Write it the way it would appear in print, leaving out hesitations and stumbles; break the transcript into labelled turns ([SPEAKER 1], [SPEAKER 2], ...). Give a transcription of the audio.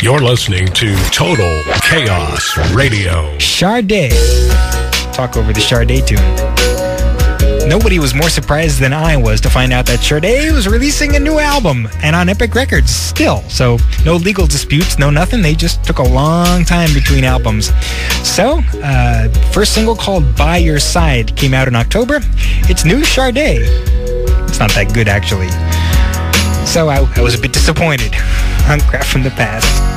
[SPEAKER 1] You're listening to Total Chaos Radio.
[SPEAKER 2] Sade. Talk over the Sade tune. Nobody was more surprised than I was to find out that Sade was releasing a new album, and on Epic Records still. So no legal disputes, no nothing. They just took a long time between albums. So, first single called By Your Side came out in October. It's new Sade. It's not that good, actually. So I was a bit disappointed on Crap from the Past.